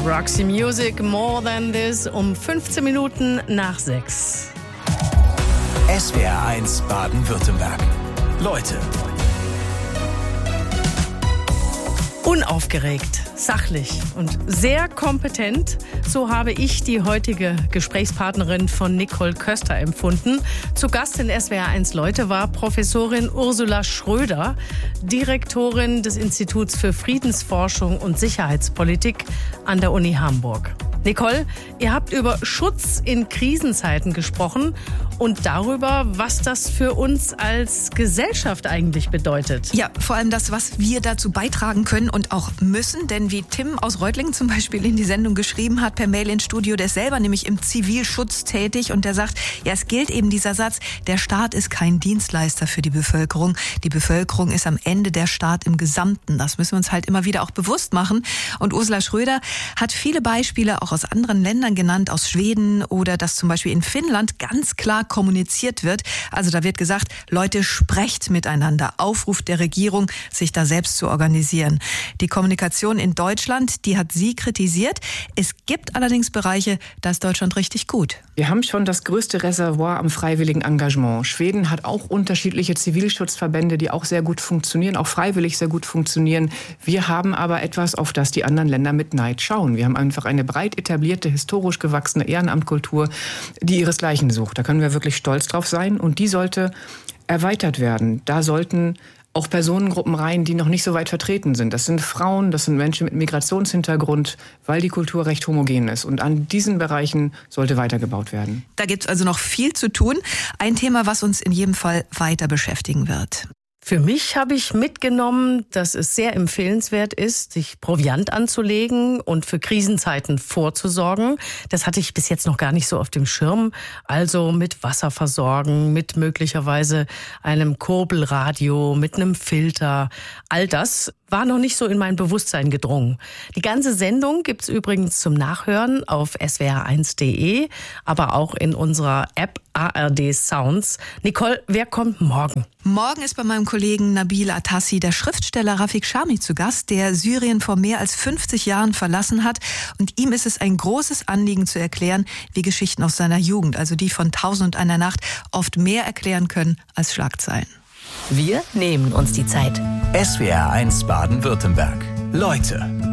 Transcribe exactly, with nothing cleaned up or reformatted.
Roxy Music, More Than This, um fünfzehn Minuten nach sechs. S W R eins Baden-Württemberg. Leute. Unaufgeregt, sachlich und sehr kompetent, so habe ich die heutige Gesprächspartnerin von Nicole Köster empfunden. Zu Gast in S W R eins Leute war Professorin Ursula Schröder, Direktorin des Instituts für Friedensforschung und Sicherheitspolitik an der Uni Hamburg. Nicole, ihr habt über Schutz in Krisenzeiten gesprochen und darüber, was das für uns als Gesellschaft eigentlich bedeutet. Ja, vor allem das, was wir dazu beitragen können und auch müssen. Denn wie Tim aus Reutlingen zum Beispiel in die Sendung geschrieben hat, per Mail ins Studio, der ist selber nämlich im Zivilschutz tätig und der sagt, ja, es gilt eben dieser Satz, der Staat ist kein Dienstleister für die Bevölkerung. Die Bevölkerung ist am Ende der Staat im Gesamten. Das müssen wir uns halt immer wieder auch bewusst machen. Und Ursula Schröder hat viele Beispiele auch aus anderen Ländern genannt, aus Schweden oder dass zum Beispiel in Finnland ganz klar kommuniziert wird. Also da wird gesagt, Leute, sprecht miteinander. Aufruf der Regierung, sich da selbst zu organisieren. Die Kommunikation in Deutschland, die hat sie kritisiert. Es gibt allerdings Bereiche, da ist Deutschland richtig gut. Wir haben schon das größte Reservoir am freiwilligen Engagement. Schweden hat auch unterschiedliche Zivilschutzverbände, die auch sehr gut funktionieren, auch freiwillig sehr gut funktionieren. Wir haben aber etwas, auf das die anderen Länder mit Neid schauen. Wir haben einfach eine breit etablierte, historisch gewachsene Ehrenamtkultur, die ihresgleichen sucht. Da können wir wirklich stolz drauf sein und die sollte erweitert werden. Da sollten auch Personengruppen rein, die noch nicht so weit vertreten sind. Das sind Frauen, das sind Menschen mit Migrationshintergrund, weil die Kultur recht homogen ist. Und an diesen Bereichen sollte weitergebaut werden. Da gibt es also noch viel zu tun. Ein Thema, was uns in jedem Fall weiter beschäftigen wird. Für mich habe ich mitgenommen, dass es sehr empfehlenswert ist, sich Proviant anzulegen und für Krisenzeiten vorzusorgen. Das hatte ich bis jetzt noch gar nicht so auf dem Schirm. Also mit Wasser versorgen, mit möglicherweise einem Kurbelradio, mit einem Filter. All das war noch nicht so in mein Bewusstsein gedrungen. Die ganze Sendung gibt's übrigens zum Nachhören auf S W R eins punkt de, aber auch in unserer App A R D Sounds. Nicole, wer kommt morgen? Morgen ist bei meinem Kollegen Nabil Atassi der Schriftsteller Rafik Chami zu Gast, der Syrien vor mehr als fünfzig Jahren verlassen hat. Und ihm ist es ein großes Anliegen zu erklären, wie Geschichten aus seiner Jugend, also die von Tausend und einer Nacht, oft mehr erklären können als Schlagzeilen. Wir nehmen uns die Zeit. S W R eins Baden-Württemberg. Leute.